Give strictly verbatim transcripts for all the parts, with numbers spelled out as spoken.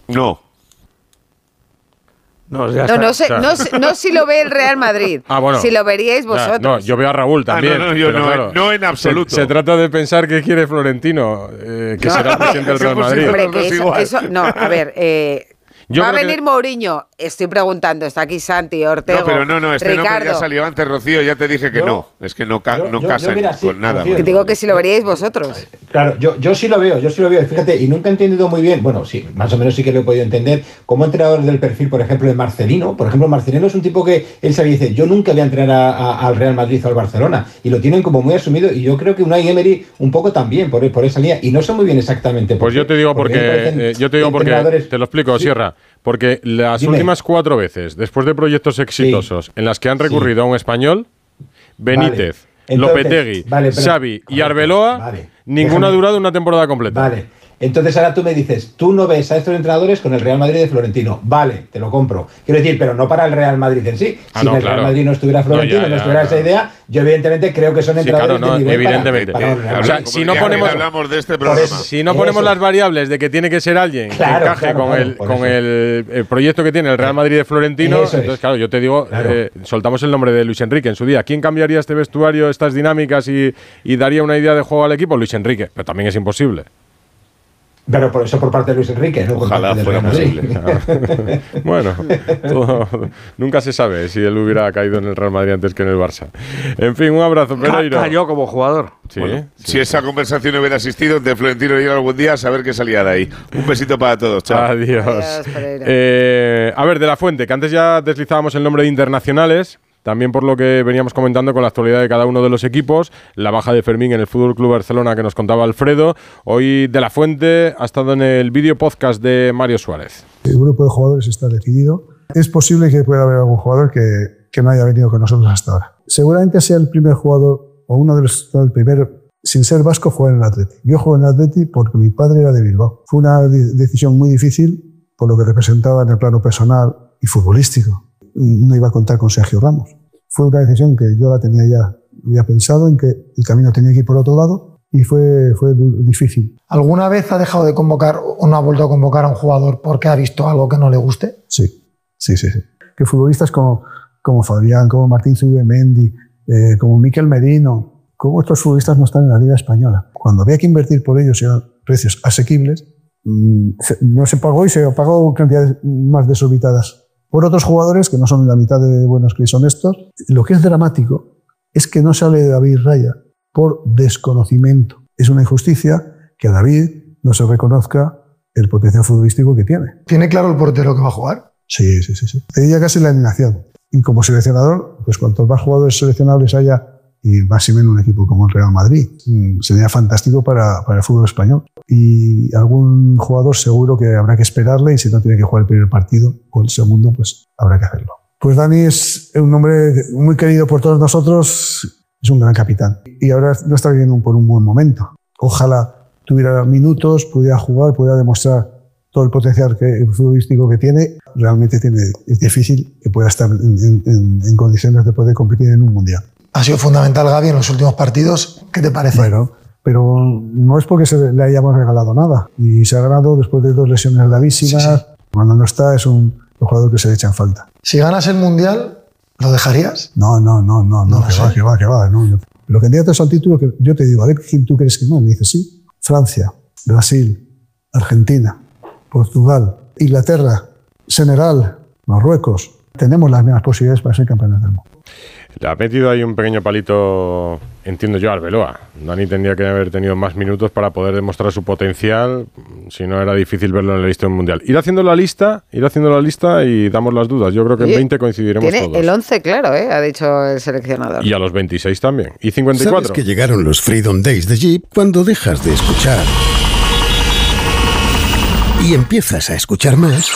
No. No, ya no, no, sé, o sea. no, sé, no si lo ve el Real Madrid. Ah, bueno. Si lo veríais vosotros. Ya, no, yo veo a Raúl también. Ah, no, no, yo pero no, claro, no en absoluto. Se, se trata de pensar qué quiere Florentino, eh, que no, será el presidente del Real Madrid. Hombre, que eso, eso, no, a ver, eh, Yo va a creo venir que... Mourinho. Estoy preguntando, está aquí Santi, Ortega. No, pero no, no, este Ricardo. nombre ya salió antes, Rocío, ya te dije que Yo, no. Es que no, ca yo, no yo, casan yo, mira, sí, con nada. Rocío, Que digo que si lo veríais vosotros. Claro, yo, yo sí lo veo, yo sí lo veo. Fíjate, y nunca he entendido muy bien, bueno, sí, más o menos sí que lo he podido entender, como entrenador del perfil, por ejemplo, de Marcelino. Por ejemplo, Marcelino es un tipo que él sabía y dice, yo nunca voy a entrenar a, a, al Real Madrid o al Barcelona. Y lo tienen como muy asumido, y yo creo que Unai Emery un poco también por, por esa línea. Y no sé muy bien exactamente por Pues qué. yo te digo porque, porque eh, yo te digo porque, te lo explico, sí. Sierra. Porque las Dime. últimas cuatro veces, después de proyectos exitosos, sí. en las que han recurrido sí. a un español, Benítez, vale. Entonces, Lopetegui, vale, pero, Xavi y Arbeloa, vale. ninguna Déjame. ha durado una temporada completa. Vale. Entonces ahora tú me dices, tú no ves a estos entrenadores con el Real Madrid de Florentino. Vale, te lo compro. Quiero decir, pero no para el Real Madrid en sí. Ah, si no, en el claro. Real Madrid no estuviera Florentino, no, ya, ya, no estuviera ya, esa idea, yo evidentemente creo que son sí, entrenadores claro, no, de nivel evidentemente. para, para eh, o sea, si no ponemos, hablamos de este programa. Eso, si no ponemos eso. las variables de que tiene que ser alguien claro, que encaje claro, con, claro, el, con el, el proyecto que tiene el Real Madrid de Florentino, eso entonces es. claro, yo te digo, claro. eh, soltamos el nombre de Luis Enrique en su día. ¿Quién cambiaría este vestuario, estas dinámicas y, y daría una idea de juego al equipo? Luis Enrique, pero también es imposible. Pero por eso por parte de Luis Enrique, ¿no? Ojalá fuera posible. Bueno, todo, nunca se sabe si él hubiera caído en el Real Madrid antes que en el Barça. En fin, un abrazo, Pereiro. Cayó como jugador. Sí, bueno, sí. Si esa conversación hubiera asistido, de Florentino llega algún día a saber qué salía de ahí. Un besito para todos, chao. Adiós. Adiós, eh, a ver, de la Fuente, que antes ya deslizábamos el nombre de internacionales. También por lo que veníamos comentando con la actualidad de cada uno de los equipos, la baja de Fermín en el Fútbol Club Barcelona que nos contaba Alfredo. Hoy De la Fuente ha estado en el vídeo podcast de Mario Suárez. El grupo de jugadores está decidido. Es posible que pueda haber algún jugador que, que no haya venido con nosotros hasta ahora. Seguramente sea el primer jugador o uno de los el primero, sin ser vasco, jugar en el Atleti. Yo juego en el Atleti porque mi padre era de Bilbao. Fue una de- decisión muy difícil por lo que representaba en el plano personal y futbolístico. No iba a contar con Sergio Ramos. Fue una decisión que yo la tenía ya, había pensado en que el camino tenía que ir por otro lado y fue, fue difícil. ¿Alguna vez ha dejado de convocar o no ha vuelto a convocar a un jugador porque ha visto algo que no le guste? Sí, sí, sí. sí. Que futbolistas como, como Fabián, como Martín Zubimendi, eh, como Miquel Merino, como estos futbolistas no están en la Liga Española. Cuando había que invertir por ellos y a precios asequibles, mmm, se, no se pagó y se pagó cantidades más desorbitadas. Por otros jugadores, que no son la mitad de buenos que son estos, lo que es dramático es que no sale de David Raya por desconocimiento. Es una injusticia que a David no se reconozca el potencial futbolístico que tiene. ¿Tiene claro el portero que va a jugar? Sí, sí, sí. sí. Te diría casi la eliminación. Y como seleccionador, pues cuantos más jugadores seleccionables haya, y más y menos un equipo como el Real Madrid, sería fantástico para, para el fútbol español. Y algún jugador seguro que habrá que esperarle, y si no tiene que jugar el primer partido o el segundo, pues habrá que hacerlo. Pues Dani es un hombre muy querido por todos nosotros, es un gran capitán y ahora no está viviendo por un buen momento. Ojalá tuviera minutos, pudiera jugar, pudiera demostrar todo el potencial que, futbolístico que tiene. Realmente tiene, es difícil que pueda estar en, en, en condiciones de poder competir en un mundial. Ha sido fundamental Gavi en los últimos partidos. ¿Qué te parece? Bueno, pero no es porque se le hayamos regalado nada. Y se ha ganado después de dos lesiones gravísimas. Sí, sí. Cuando no está, es un, un jugador que se le echa en falta. Si ganas el mundial, ¿lo dejarías? No, no, no, no, no, no que, va, que va, que va, no, no. Los candidatos al título, que yo te digo, a ver quién tú crees que no. Me dices, sí, Francia, Brasil, Argentina, Portugal, Inglaterra, Senegal, Marruecos. Tenemos las mismas posibilidades para ser campeones del mundo. Le ha metido ahí un pequeño palito, entiendo yo, a Arbeloa. Dani tendría que haber tenido más minutos para poder demostrar su potencial, si no era difícil verlo en la lista mundial. Ir haciendo la lista, ir haciendo la lista y damos las dudas. Yo creo que en veinte coincidiremos tiene todos. El once claro, ¿eh? Ha dicho el seleccionador. Y a los veintiséis también. Y cincuenta y cuatro. ¿Sabes que llegaron los Freedom Days de Jeep cuando dejas de escuchar y empiezas a escuchar más?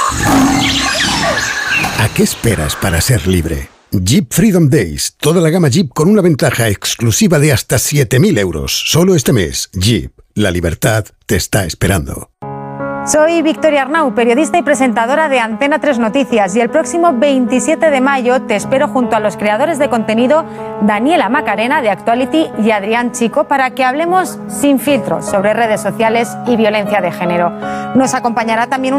¿A qué esperas para ser libre? Jeep Freedom Days. Toda la gama Jeep con una ventaja exclusiva de hasta siete mil euros. Solo este mes. Jeep. La libertad te está esperando. Soy Victoria Arnau, periodista y presentadora de Antena tres Noticias, y el próximo veintisiete de mayo te espero junto a los creadores de contenido Daniela Macarena de Actuality y Adrián Chico para que hablemos sin filtros sobre redes sociales y violencia de género. Nos acompañará también un